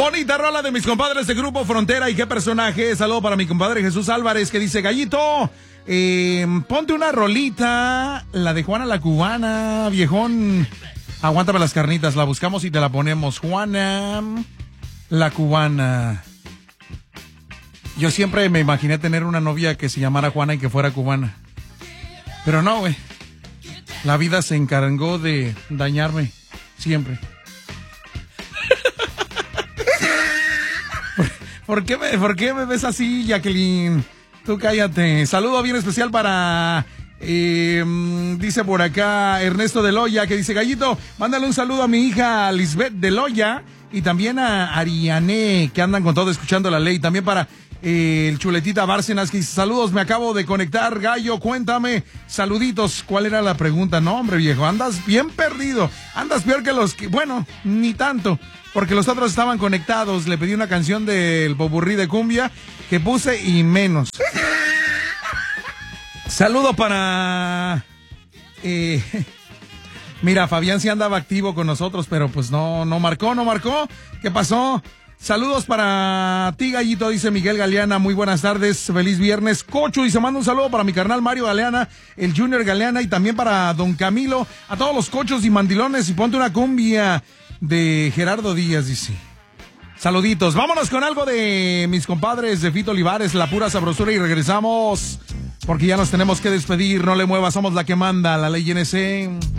Bonita rola de mis compadres de Grupo Frontera. ¿Y qué personaje? Saludo para mi compadre Jesús Álvarez, que dice: Gallito, ponte una rolita, la de Juana la Cubana, viejón. Aguántame las carnitas, la buscamos y te la ponemos. Juana la Cubana. Yo siempre me imaginé tener una novia que se llamara Juana y que fuera cubana. Pero no, güey. La vida se encargó de dañarme siempre. ¿Por qué me ves así, Jacqueline? Tú cállate. Saludo bien especial para... dice por acá Ernesto de Loya, que dice: Gallito, mándale un saludo a mi hija Lisbeth de Loya y también a Ariane, que andan con todo escuchando la ley. También para el Chuletita Bárcenas, que dice: saludos, me acabo de conectar, Gallo, cuéntame. Saluditos. ¿Cuál era la pregunta? No, hombre, viejo, andas bien perdido. Andas peor que los que... Bueno, ni tanto, porque los otros estaban conectados. Le pedí una canción del popurrí de cumbia que puse y menos. Saludo para... Mira, Fabián sí andaba activo con nosotros, pero pues no marcó. ¿Qué pasó? Saludos para ti, Gallito, dice Miguel Galeana. Muy buenas tardes, feliz viernes. Cocho dice: manda un saludo para mi carnal Mario Galeana, el Junior Galeana, y también para don Camilo, a todos los cochos y mandilones, y ponte una cumbia de Gerardo Díaz, dice. Saluditos. Vámonos con algo de mis compadres de Fito Olivares, La Pura Sabrosura, y regresamos porque ya nos tenemos que despedir. No le muevas, somos la que manda, la ley NC.